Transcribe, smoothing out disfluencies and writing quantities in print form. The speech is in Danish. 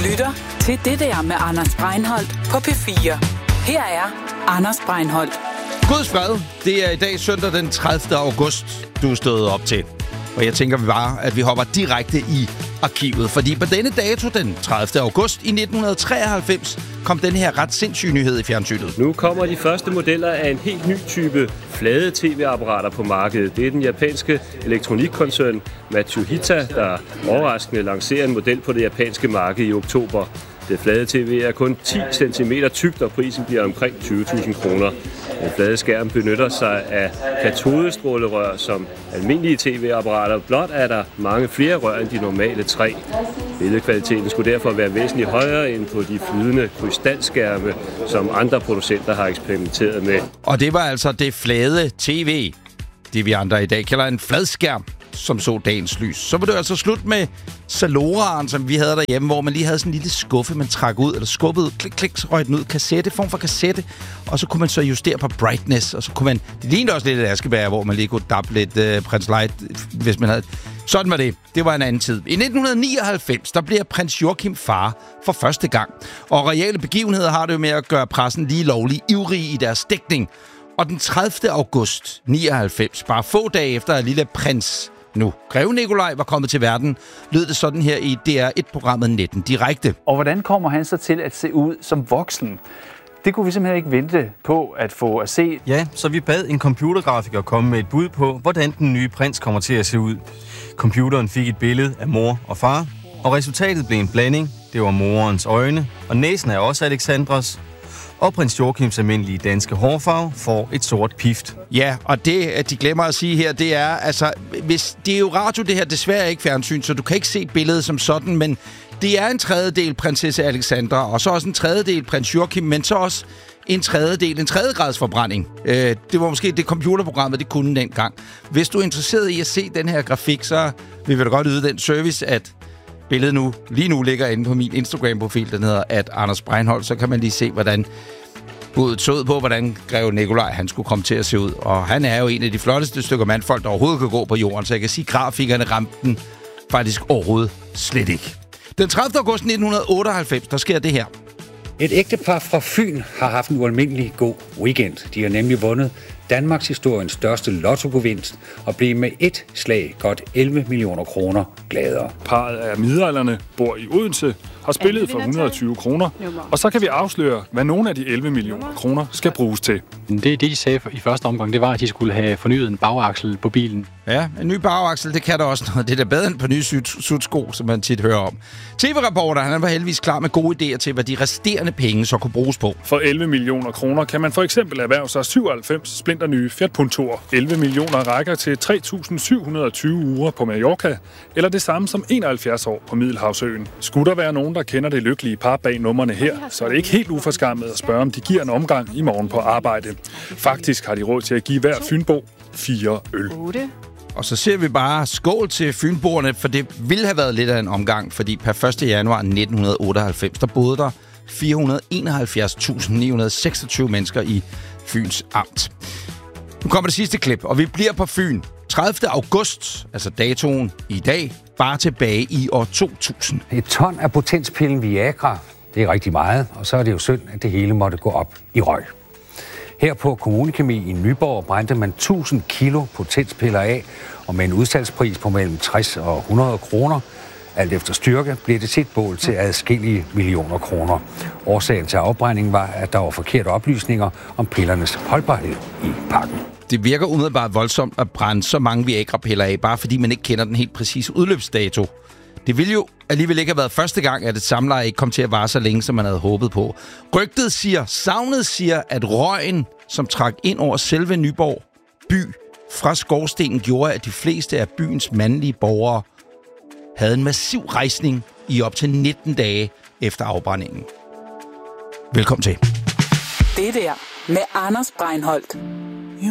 lytter til Det der med Anders Breinholt på P4. Her er Anders Breinholt. Guds fred, det er i dag søndag den 30. august, du er stået op til. Og jeg tænker bare, at vi hopper direkte i arkivet. Fordi på denne dato, den 30. august i 1993, kom den her ret sindssyge nyhed i fjernsynet. Nu kommer de første modeller af en helt ny type flade tv-apparater på markedet. Det er den japanske elektronikkoncern Matsuhita, der overraskende lancerer en model på det japanske marked i oktober. Det flade tv er kun 10 cm tykt, og prisen bliver omkring 20.000 kroner. Den flade skærm benytter sig af katodestrålerør som almindelige tv-apparater. Blot er der mange flere rør end de normale 3. Billedkvaliteten skulle derfor være væsentligt højere end på de flydende krystalskærme, som andre producenter har eksperimenteret med. Og det var altså det flade tv, det vi andre i dag kalder en fladskærm, som så dagens lys. Så var det altså slut med Zalora'en, som vi havde derhjemme, hvor man lige havde sådan en lille skuffe, man trak ud, eller skubbede, klik, så røg den ud, kassette, form for kassette, og så kunne man så justere på brightness, og så kunne man, det lignede også lidt et askebær, hvor man lige kunne dappe lidt Prins Light, hvis man havde. Sådan var det. Det var en anden tid. I 1999, der bliver prins Joachim far for første gang, og reelle begivenheder har det jo med at gøre pressen lige lovlig ivrig i deres dækning. Og den 30. august 99, bare få dage efter at lille prins Greve Nikolaj var kommet til verden, lød det sådan her i DR1-programmet 19 Direkte. Og hvordan kommer han så til at se ud som voksen? Det kunne vi simpelthen ikke vente på at få at se. Ja, så vi bad en computergrafiker komme med et bud på, hvordan den nye prins kommer til at se ud. Computeren fik et billede af mor og far, og resultatet blev en blanding. Det var morens øjne, og næsen er også Alexandras. Og prins Joachims almindelige danske hårfarve får et sort pift. Ja, og det, de glemmer at sige her, det er, altså, hvis det er jo radio, det her desværre ikke fjernsyn, så du kan ikke se billedet som sådan, men det er en tredjedel prinsesse Alexandra, og så også en tredjedel prins Joachim, men så også en tredjegrads forbrænding. Det var måske det computerprogrammet, det kunne dengang. Hvis du er interesseret i at se den her grafik, så vil vi da godt yde den service, at billedet lige nu ligger inde på min Instagram-profil, den hedder @Anders Breinholt, så kan man lige se, hvordan budet så ud på, hvordan Greve Nikolaj han skulle komme til at se ud. Og han er jo en af de flotteste stykker mandfolk, der overhovedet kan gå på jorden, så jeg kan sige, at grafikerne ramte den faktisk overhovedet slet ikke. Den 30. august 1998, der sker det her. Et ægtepar fra Fyn har haft en ualmindelig god weekend. De har nemlig vundet Danmarks historiens største lottogevinst og blev med et slag godt 11 millioner kroner gladere. Parret af midaldrende bor i Odense, har spillet for 120 kroner, og så kan vi afsløre, hvad nogle af de 11 millioner kroner skal bruges til. Det, de sagde i første omgang, det var, at de skulle have fornyet en bagaksel på bilen. Ja, en ny bagaksel, det kan der også noget. Det er da bedre end på nye sudsko, som man tit hører om. TV-reporter, han var heldigvis klar med gode idéer til, hvad de resterende penge så kunne bruges på. For 11 millioner kroner kan man for eksempel erhverve sig 97 splinternye Fiat Puntoer. 11 millioner rækker til 3.720 uger på Mallorca, eller det samme som 71 år på Middelhavsøen. Skulle der være nogen, der kender det lykkelige par bag numrene her, så er det ikke helt uforskammet at spørge, om de giver en omgang i morgen på arbejde. Faktisk har de råd til at give hver fynbo 4 øl. Og så ser vi bare skål til fynboerne, for det ville have været lidt af en omgang, fordi per 1. januar 1998, der boede der 471.926 mennesker i Fyns Amt. Nu kommer det sidste klip, og vi bliver på Fyn. 30. august, altså datoen i dag, bare tilbage i år 2000. Et ton af potenspillen Viagra, det er rigtig meget, og så er det jo synd, at det hele måtte gå op i røg. Her på Kommunekemi i Nyborg brændte man 1000 kilo potenspiller af, og med en udsalgspris på mellem 60 og 100 kroner, alt efter styrke, blev det sit bål til adskillige millioner kroner. Årsagen til afbrændingen var, at der var forkerte oplysninger om pillernes holdbarhed i pakken. Det virker umiddelbart voldsomt at brænde så mange Viagra-piller af, bare fordi man ikke kender den helt præcise udløbsdato. Det ville jo alligevel ikke have været første gang, at et samleje ikke kom til at vare så længe, som man havde håbet på. Savnet siger, at røgen, som trak ind over selve Nyborg by fra skorstenen, gjorde, at de fleste af byens mandlige borgere havde en massiv rejsning i op til 19 dage efter afbrændingen. Velkommen til. Det der med Anders Breinholt.